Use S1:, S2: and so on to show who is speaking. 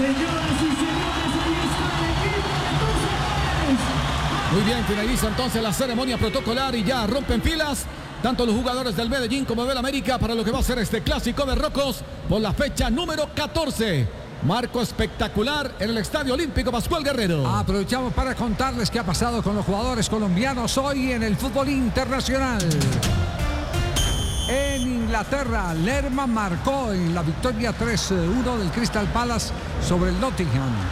S1: Señoras y señores, ahí está el equipo de Tucson.
S2: Muy bien, finaliza entonces la ceremonia protocolar y ya rompen filas tanto los jugadores del Medellín como del América para lo que va a ser este clásico de Rocos por la fecha número 14. Marco espectacular en el Estadio Olímpico Pascual Guerrero.
S3: Aprovechamos para contarles qué ha pasado con los jugadores colombianos hoy en el fútbol internacional. En Inglaterra, Lerma marcó en la victoria 3-1 del Crystal Palace sobre el Nottingham.